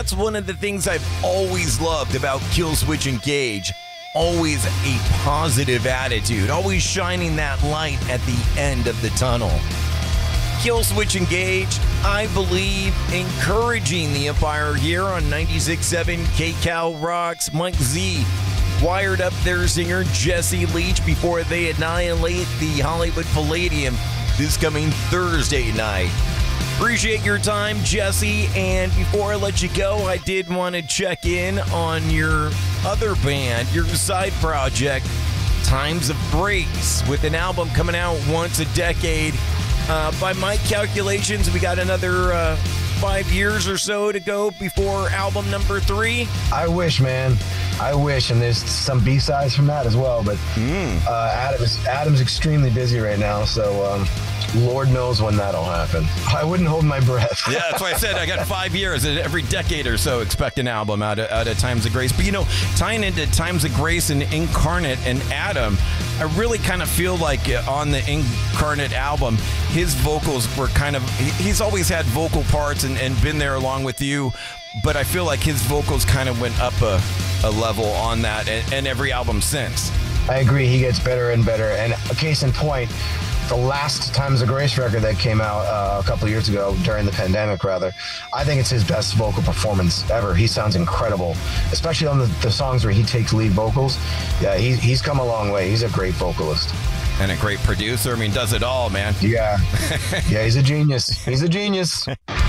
that's one of the things I've always loved about Killswitch Engage. Always a positive attitude, always shining that light at the end of the tunnel. Killswitch Engage, I believe, encouraging the Empire here on 96.7 KCal Rocks. Mike Z wired up their singer Jesse Leach before they annihilate the Hollywood Palladium this coming Thursday night. Appreciate your time, Jesse. And before I let you go, I did want to check in on your other band, your side project, Times of Grace, with an album coming out once a decade. By my calculations, we got another 5 years or so to go before album number 3. I wish, man. I wish. And there's some B-sides from that as well. But Adam's extremely busy right now, so Lord knows when that'll happen. I wouldn't hold my breath. Yeah, that's why I said I got 5 years. Every decade or so, expect an album out of Times of Grace. But, you know, tying into Times of Grace and Incarnate and Adam, I really kind of feel like on the Incarnate album, his vocals were kind of, he's always had vocal parts and been there along with you, but I feel like his vocals kind of went up a level on that and every album since. I agree. He gets better and better. And a case in point, the last Times of Grace record that came out a couple of years ago, during the pandemic, rather, I think it's his best vocal performance ever. He sounds incredible, especially on the songs where he takes lead vocals. Yeah, he's come a long way. He's a great vocalist. And a great producer. I mean, does it all, man. Yeah. Yeah, he's a genius. He's a genius.